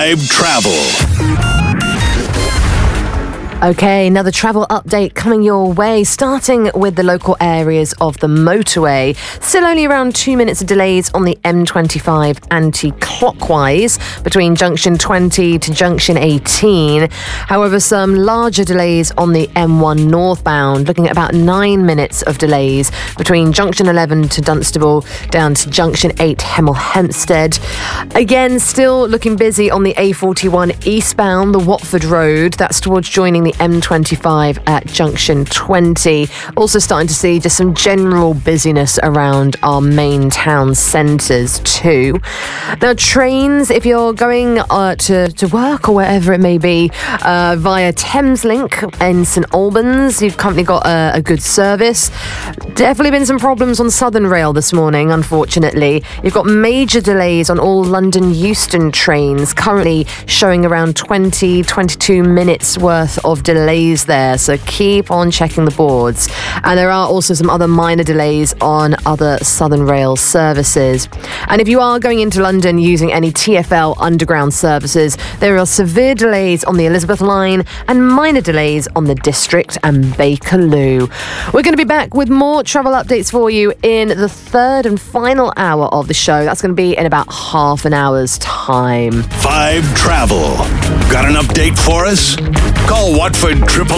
5 Travel. Okay, another travel update coming your way, starting with the local areas of the motorway. Still only around 2 minutes of delays on the M25 anti-clockwise between junction 20 to junction 18. However, some larger delays on the M1 northbound, looking at about 9 minutes of delays between junction 11 to Dunstable down to junction 8 Hemel Hempstead. Again, still looking busy on the A41 eastbound, the Watford Road. That's towards joining the M25 at junction 20. Also starting to see just some general busyness around our main town centres too. Now, trains, if you're going to work or wherever it may be, via Thameslink in St Albans, you've currently got a good service. Definitely been some problems on Southern Rail this morning, unfortunately. You've got major delays on all London Euston trains, currently showing around 22 minutes worth of delays there, so keep on checking the boards. And there are also some other minor delays on other Southern Rail services. And if you are going into London using any TfL underground services, there are severe delays on the Elizabeth line and minor delays on the District and Bakerloo. We're going to be back with more travel updates for you in the third and final hour of the show. That's going to be in about half an hour's time. 5 Travel. Got an update for us? Call Watford